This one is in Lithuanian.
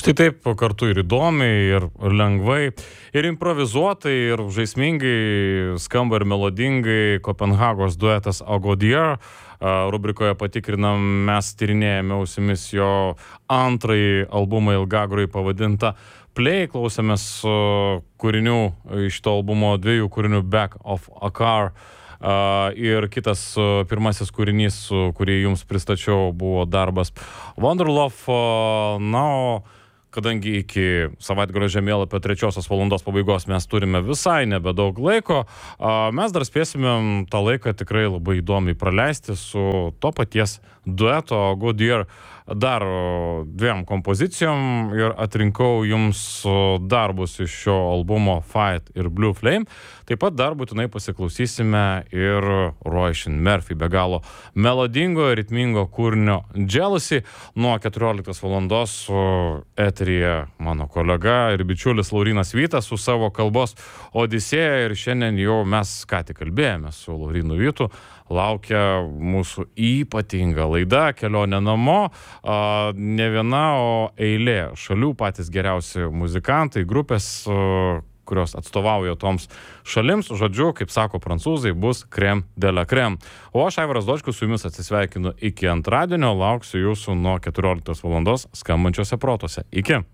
Štai taip, kartu ir įdomiai, ir lengvai, ir improvizuotai, ir žaismingai skamba ir melodingai Kopenhagos duetas Agodier. Rubrikoje patikrinam, mes tyrinėjame ausimis jo antrąjį albumą Ilgagrui pavadintą Play, klausėmės kūrinių iš to albumo, dviejų kūrinių Back of a Car. Ir kitas pirmasis kūrinys, kurį jums pristačiau, buvo darbas Wonderlove. Na, o kadangi iki savaitgalio žemėlapio 3 valandos pabaigos mes turime visai nebedaug laiko, mes dar spėsime tą laiką tikrai labai įdomiai praleisti su to paties dueto Agodier dar dviem kompozicijom ir atrinkau jums darbus iš šio albumo Fight ir Blue Flame. Taip pat dar būtinai pasiklausysime ir Róisín Murphy be galo melodingo ir ritmingo kūrinio Jealousy. Nuo 14 valandos eteryje mano kolega ir bičiulis Laurynas Vytas su savo kalbos Odisėja, ir šiandien jau mes ką tik kalbėjome su Laurynu Vytu. Laukia mūsų ypatinga laida Kelionė namo. Ne viena, o eilė šalių, patys geriausi muzikantai, grupės, kurios atstovauja toms šalims. Žodžiu, kaip sako prancūzai, bus crème de la crème. O aš, Aivaras Dočkus, su jumis atsisveikinu iki antradienio. Lauksiu jūsų nuo 14 valandos skambančiuose protuose. Iki.